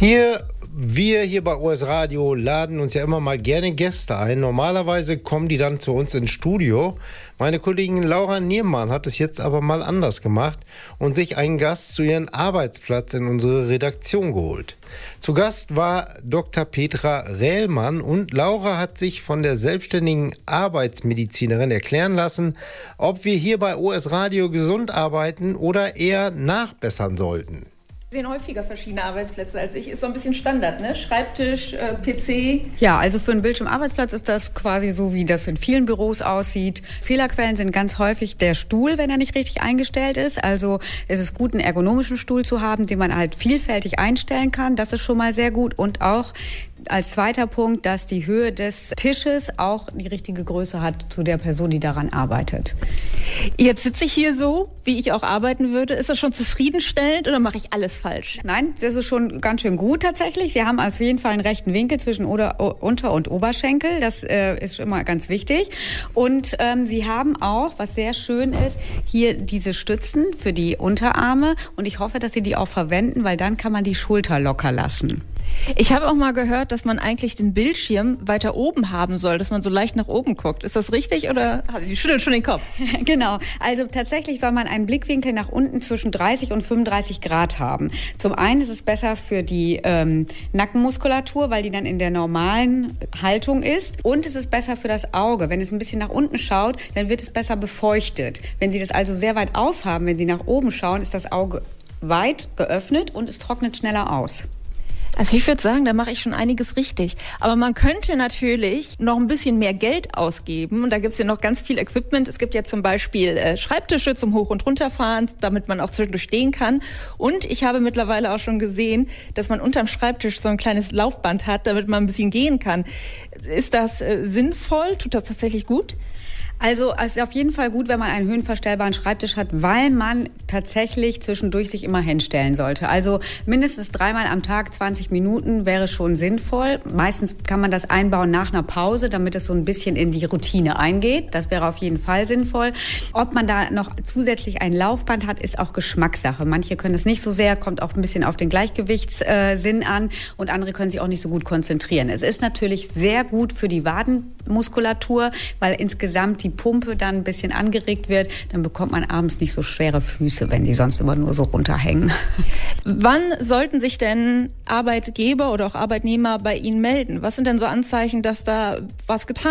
Wir hier bei OS Radio laden uns ja immer mal gerne Gäste ein. Normalerweise kommen die dann zu uns ins Studio. Meine Kollegin Laura Niermann hat es jetzt aber mal anders gemacht und sich einen Gast zu ihrem Arbeitsplatz in unsere Redaktion geholt. Zu Gast war Dr. Petra Rählmann und Laura hat sich von der selbstständigen Arbeitsmedizinerin erklären lassen, ob wir hier bei OS Radio gesund arbeiten oder eher nachbessern sollten. Sie sehen häufiger verschiedene Arbeitsplätze als ich. Ist so ein bisschen Standard, ne? Schreibtisch, PC. Ja, also für einen Bildschirmarbeitsplatz ist das quasi so, wie das in vielen Büros aussieht. Fehlerquellen sind ganz häufig der Stuhl, wenn er nicht richtig eingestellt ist. Also es ist gut, einen ergonomischen Stuhl zu haben, den man halt vielfältig einstellen kann. Das ist schon mal sehr gut. Und auch als zweiter Punkt, dass die Höhe des Tisches auch die richtige Größe hat zu der Person, die daran arbeitet. Jetzt sitze ich hier so, wie ich auch arbeiten würde. Ist das schon zufriedenstellend oder mache ich alles falsch? Nein, das ist schon ganz schön gut tatsächlich. Sie haben auf jeden Fall einen rechten Winkel zwischen Unter- und Oberschenkel. Das ist schon mal ganz wichtig. Und Sie haben auch, was sehr schön ist, hier diese Stützen für die Unterarme. Und ich hoffe, dass Sie die auch verwenden, weil dann kann man die Schulter locker lassen. Ich habe auch mal gehört, dass man eigentlich den Bildschirm weiter oben haben soll, dass man so leicht nach oben guckt. Ist das richtig oder Sie schütteln schon den Kopf? Genau. Also tatsächlich soll man einen Blickwinkel nach unten zwischen 30 und 35 Grad haben. Zum einen ist es besser für die Nackenmuskulatur, weil die dann in der normalen Haltung ist. Und es ist besser für das Auge. Wenn es ein bisschen nach unten schaut, dann wird es besser befeuchtet. Wenn Sie das also sehr weit aufhaben, wenn Sie nach oben schauen, ist das Auge weit geöffnet und es trocknet schneller aus. Also ich würde sagen, da mache ich schon einiges richtig. Aber man könnte natürlich noch ein bisschen mehr Geld ausgeben. Und da gibt's ja noch ganz viel Equipment. Es gibt ja zum Beispiel Schreibtische zum Hoch- und Runterfahren, damit man auch zwischendurch stehen kann. Und ich habe mittlerweile auch schon gesehen, dass man unterm Schreibtisch so ein kleines Laufband hat, damit man ein bisschen gehen kann. Ist das sinnvoll? Tut das tatsächlich gut? Also es ist auf jeden Fall gut, wenn man einen höhenverstellbaren Schreibtisch hat, weil man tatsächlich zwischendurch sich immer hinstellen sollte. Also mindestens 3-mal am Tag 20 Minuten wäre schon sinnvoll. Meistens kann man das einbauen nach einer Pause, damit es so ein bisschen in die Routine eingeht. Das wäre auf jeden Fall sinnvoll. Ob man da noch zusätzlich ein Laufband hat, ist auch Geschmackssache. Manche können es nicht so sehr, kommt auch ein bisschen auf den Gleichgewichtssinn an und andere können sich auch nicht so gut konzentrieren. Es ist natürlich sehr gut für die Wadenmuskulatur, weil insgesamt die Pumpe dann ein bisschen angeregt wird, dann bekommt man abends nicht so schwere Füße, wenn die sonst immer nur so runterhängen. Wann sollten sich denn Arbeitgeber oder auch Arbeitnehmer bei Ihnen melden? Was sind denn so Anzeichen, dass da was getan